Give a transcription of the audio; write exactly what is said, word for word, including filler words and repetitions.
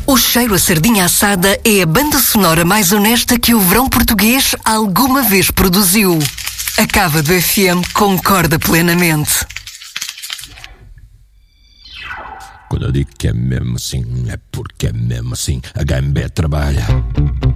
O Cheiro a Sardinha Assada é a banda sonora mais honesta que o verão português alguma vez produziu. A Cava do F M concorda plenamente. Quando eu digo que é mesmo assim, é porque é mesmo assim. A Gambé trabalha.